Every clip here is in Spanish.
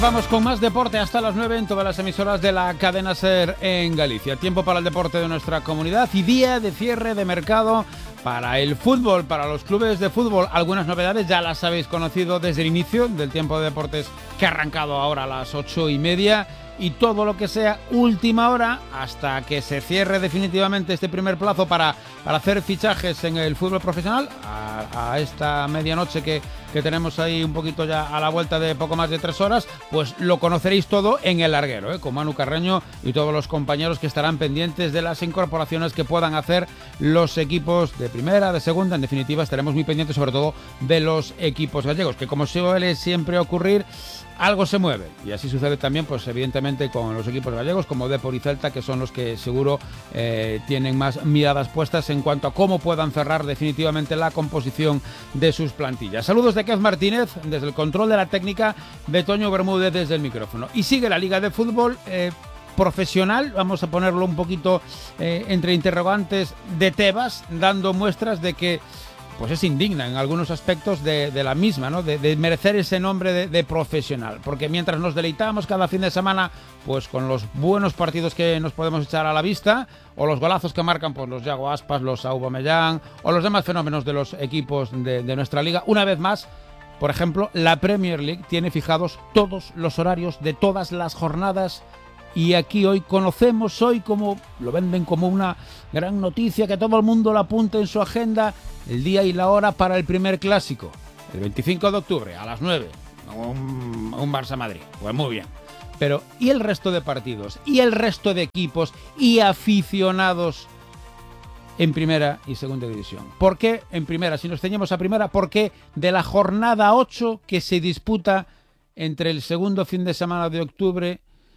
Vamos con más deporte hasta las 9 en todas las emisoras de la cadena SER en Galicia. Tiempo para el deporte de nuestra comunidad y día de cierre de mercado para el fútbol, para los clubes de fútbol. Algunas novedades ya las habéis conocido desde el inicio del tiempo de deportes que ha arrancado ahora a las 8:30. Y todo lo que sea última hora hasta que se cierre definitivamente este primer plazo para hacer fichajes en el fútbol profesional a esta medianoche que tenemos ahí un poquito ya a la vuelta de poco más de 3 horas, pues lo conoceréis todo en El Larguero, con Manu Carreño y todos los compañeros que estarán pendientes de las incorporaciones que puedan hacer los equipos de primera, de segunda. En definitiva, estaremos muy pendientes sobre todo de los equipos gallegos, que como suele siempre ocurrir, algo se mueve, y así sucede también, pues evidentemente, con los equipos gallegos como Depor y Celta, que son los que seguro tienen más miradas puestas en cuanto a cómo puedan cerrar definitivamente la composición de sus plantillas. Saludos de Kev Martínez desde el control de la técnica, de Toño Bermúdez desde el micrófono. Y sigue la Liga de Fútbol profesional, vamos a ponerlo un poquito entre interrogantes, de Tebas, dando muestras de que pues es indigna en algunos aspectos de la misma, ¿no? De merecer ese nombre de profesional, porque mientras nos deleitamos cada fin de semana pues con los buenos partidos que nos podemos echar a la vista, o los golazos que marcan pues los Yago Aspas, los Aubameyang o los demás fenómenos de los equipos de nuestra liga, una vez más, por ejemplo, la Premier League tiene fijados todos los horarios de todas las jornadas. Y aquí hoy conocemos, como lo venden como una gran noticia, que todo el mundo la apunte en su agenda, el día y la hora para el primer clásico, el 25 de octubre a las 9, un Barça-Madrid. Pues muy bien. Pero ¿y el resto de partidos? ¿Y el resto de equipos y aficionados en primera y segunda división? ¿Por qué en primera? Si nos ceñimos a primera, ¿por qué de la jornada 8 que se disputa entre el segundo fin de semana de octubre,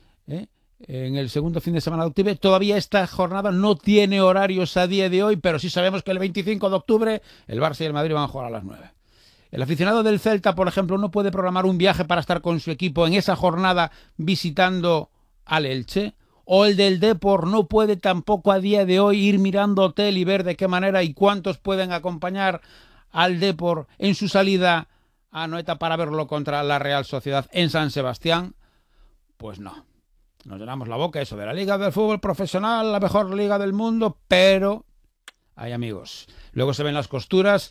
en el segundo fin de semana de octubre, todavía esta jornada no tiene horarios a día de hoy, pero sí sabemos que el 25 de octubre el Barça y el Madrid van a jugar a las 9. El aficionado del Celta, por ejemplo, no puede programar un viaje para estar con su equipo en esa jornada visitando al Elche, o el del Depor no puede tampoco a día de hoy ir mirando hotel y ver de qué manera y cuántos pueden acompañar al Depor en su salida a Anoeta para verlo contra la Real Sociedad en San Sebastián. Pues no. Nos llenamos la boca eso de la Liga del Fútbol Profesional, la mejor liga del mundo, pero hay amigos. Luego se ven las costuras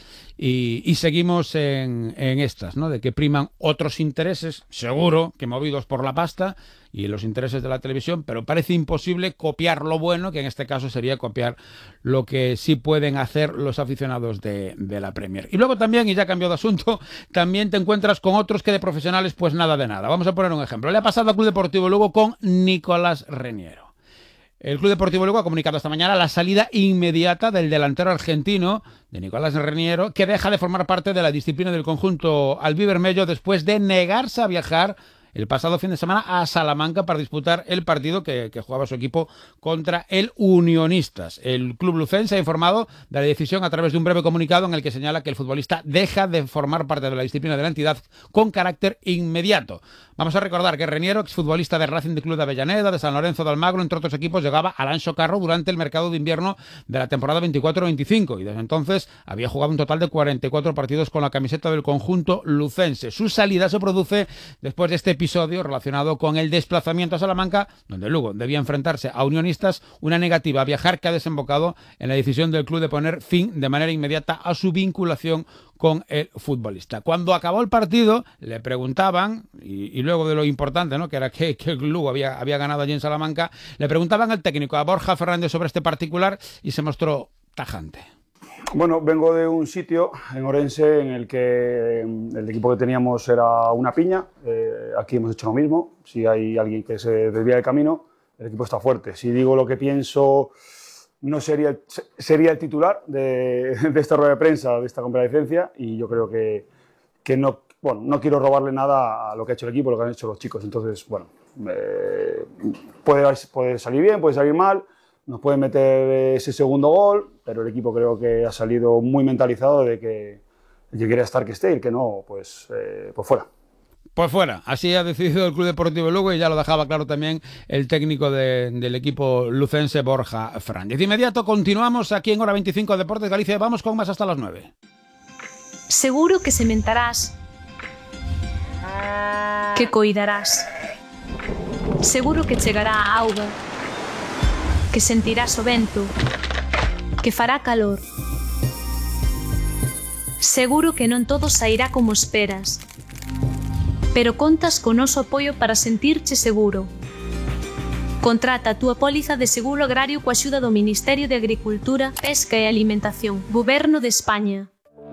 y seguimos en estas, ¿no? De que priman otros intereses, seguro que movidos por la pasta y los intereses de la televisión, pero parece imposible copiar lo bueno, que en este caso sería copiar lo que sí pueden hacer los aficionados de la Premier. Y luego también, y ya cambió de asunto, también te encuentras con otros que de profesionales pues nada de nada. Vamos a poner un ejemplo. Le ha pasado al Club Deportivo Lugo con Nicolás Reñero. El Club Deportivo Lugo ha comunicado esta mañana la salida inmediata del delantero argentino, de Nicolás Reñero, que deja de formar parte de la disciplina del conjunto albivermello después de negarse a viajar el pasado fin de semana a Salamanca para disputar el partido que jugaba su equipo contra el Unionistas. El club lucense ha informado de la decisión a través de un breve comunicado en el que señala que el futbolista deja de formar parte de la disciplina de la entidad con carácter inmediato. Vamos a recordar que Reñero, exfutbolista de Racing de Club de Avellaneda, de San Lorenzo de Almagro, entre otros equipos, llegaba al Anxo Carro durante el mercado de invierno de la temporada 24-25 y desde entonces había jugado un total de 44 partidos con la camiseta del conjunto lucense. Su salida se produce después de este episodio relacionado con el desplazamiento a Salamanca, donde Lugo debía enfrentarse a Unionistas, una negativa a viajar que ha desembocado en la decisión del club de poner fin de manera inmediata a su vinculación con el futbolista. Cuando acabó el partido, le preguntaban, y luego de lo importante, ¿no?, que era que el Lugo había ganado allí en Salamanca, le preguntaban al técnico, a Borja Fernández, sobre este particular, y se mostró tajante. Bueno, vengo de un sitio en Orense en el que el equipo que teníamos era una piña. Aquí hemos hecho lo mismo. Si hay alguien que se desvía del camino, el equipo está fuerte. Si digo lo que pienso, no sería el titular de esta rueda de prensa, de esta comparecencia, y yo creo que no quiero robarle nada a lo que ha hecho el equipo, lo que han hecho los chicos. Entonces, puede salir bien, puede salir mal, nos pueden meter ese segundo gol, pero el equipo creo que ha salido muy mentalizado de que el que quiera estar que esté y el que no, pues fuera. Pues fuera, así ha decidido el Club Deportivo Lugo y ya lo dejaba claro también el técnico del equipo lucense, Borja Fernández. De inmediato continuamos aquí en Hora 25 Deportes Galicia. Vamos con más hasta las 9. Seguro que sementarás que coidarás. Seguro que chegará a auga, que sentirás o vento, que fará calor. Seguro que non todo sairá como esperas, pero contas co noso apoio para sentirche seguro. Contrata a túa póliza de seguro agrario coa axuda do Ministerio de Agricultura, Pesca e Alimentación, Goberno de España.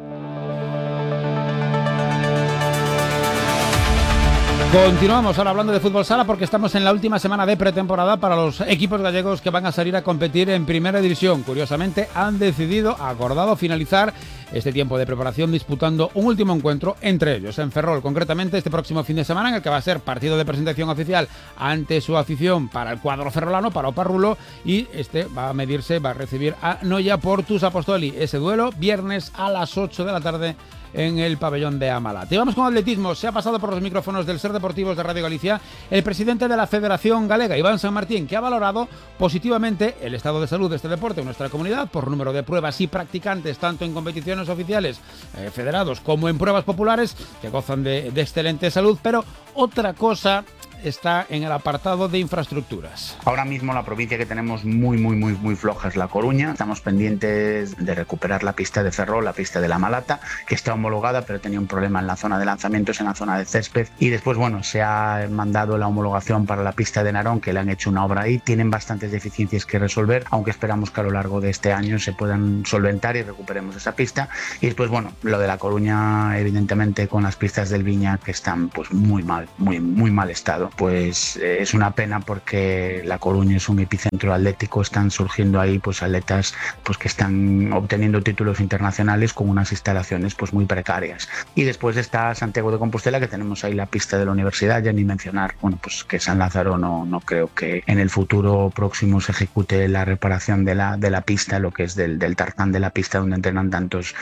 Continuamos ahora hablando de fútbol sala porque estamos en la última semana de pretemporada para los equipos gallegos que van a salir a competir en Primera División. Curiosamente han acordado finalizar este tiempo de preparación disputando un último encuentro entre ellos, en Ferrol, concretamente este próximo fin de semana, en el que va a ser partido de presentación oficial ante su afición para el cuadro ferrolano, para Oparrulo, y este va a recibir a Noia Portus Apostoli. Ese duelo viernes a las 8 de la tarde en el pabellón de Amalate. Y vamos con atletismo. Se ha pasado por los micrófonos del Ser Deportivos de Radio Galicia el presidente de la Federación Galega, Iván San Martín, que ha valorado positivamente el estado de salud de este deporte en nuestra comunidad por número de pruebas y practicantes, tanto en competiciones oficiales federados como en pruebas populares, que gozan de excelente salud. Pero otra cosa está en el apartado de infraestructuras. Ahora mismo la provincia que tenemos muy floja es La Coruña. Estamos pendientes de recuperar la pista de Ferrol, la pista de La Malata, que está homologada pero tenía un problema en la zona de lanzamientos, en la zona de césped, y después se ha mandado la homologación para la pista de Narón, que le han hecho una obra ahí. Tienen bastantes deficiencias que resolver, aunque esperamos que a lo largo de este año se puedan solventar y recuperemos esa pista. Y después lo de La Coruña, evidentemente, con las pistas del Viña, que están muy mal estado. Pues es una pena porque La Coruña es un epicentro atlético, están surgiendo ahí atletas que están obteniendo títulos internacionales con unas instalaciones muy precarias. Y después está Santiago de Compostela, que tenemos ahí la pista de la universidad, ya ni mencionar que San Lázaro no creo que en el futuro próximo se ejecute la reparación de la pista, lo que es del tartán de la pista donde entrenan tantos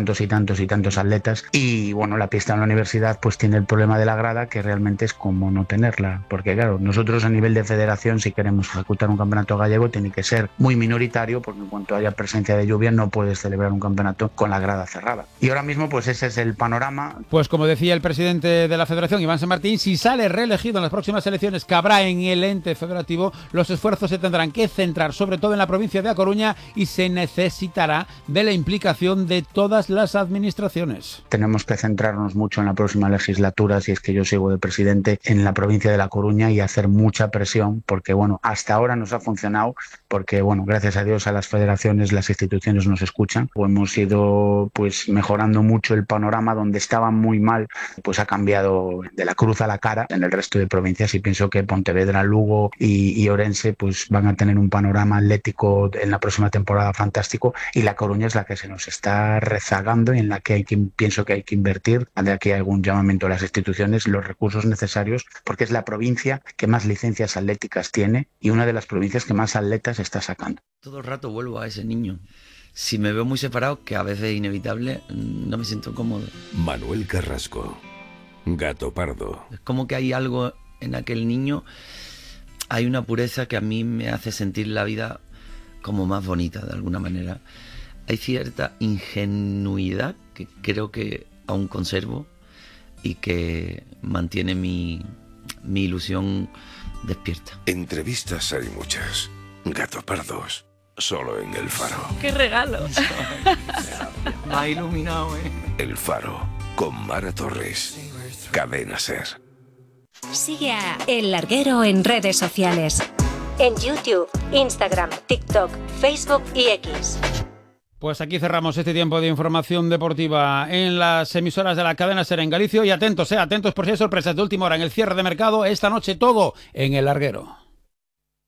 atletas. Y la pista de la universidad tiene el problema de la grada, que realmente es como no tenerla, porque claro, nosotros a nivel de federación, si queremos ejecutar un campeonato gallego, tiene que ser muy minoritario, porque en cuanto haya presencia de lluvia no puedes celebrar un campeonato con la grada cerrada. Y ahora mismo ese es el panorama. Pues como decía el presidente de la federación, Iván San Martín, si sale reelegido en las próximas elecciones que habrá en el ente federativo, los esfuerzos se tendrán que centrar sobre todo en la provincia de A Coruña y se necesitará de la implicación de todas las administraciones. Tenemos que centrarnos mucho en la próxima legislatura, si es que yo sigo de presidente, en la provincia de La Coruña, y hacer mucha presión, porque hasta ahora nos ha funcionado, porque gracias a Dios a las federaciones, las instituciones nos escuchan. Hemos ido mejorando mucho el panorama. Donde estaba muy mal, ha cambiado de la cruz a la cara en el resto de provincias, y pienso que Pontevedra, Lugo y Orense van a tener un panorama atlético en la próxima temporada fantástico, y La Coruña es la que se nos está rezagando y en la que pienso que hay que invertir. De aquí hay algún llamamiento a las instituciones, los recursos necesarios, porque es la provincia que más licencias atléticas tiene y una de las provincias que más atletas está sacando. Todo el rato vuelvo a ese niño. Si me veo muy separado, que a veces es inevitable, no me siento cómodo. Manuel Carrasco, Gato Pardo. Es como que hay algo en aquel niño, hay una pureza que a mí me hace sentir la vida como más bonita de alguna manera. Hay cierta ingenuidad que creo que aún conservo y que mantiene mi ilusión despierta. Entrevistas hay muchas. Gato Pardos, solo en El Faro. ¡Qué regalo! Me ha iluminado, El Faro, con Mara Torres. Cadena Ser. Sigue a El Larguero en redes sociales. En YouTube, Instagram, TikTok, Facebook y X. Pues aquí cerramos este tiempo de información deportiva en las emisoras de la cadena Ser en Galicia. Y atentos por si hay sorpresas de última hora en el cierre de mercado. Esta noche todo en El Larguero.